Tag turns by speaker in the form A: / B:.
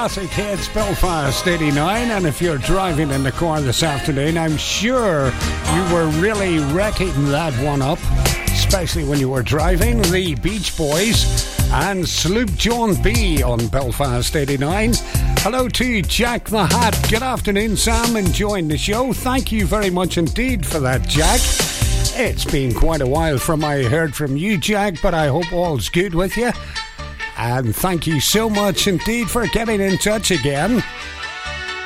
A: classic hits, Belfast 89, and if you're driving in the car this afternoon, I'm sure you were really wrecking that one up, especially when you were driving. The Beach Boys and Sloop John B on Belfast 89. Hello to Jack the Hat. Good afternoon, Sam, enjoying the show. Thank you very much indeed for that, Jack. It's been quite a while from I heard from you, Jack, but I hope all's good with you. And thank you so much indeed for getting in touch again.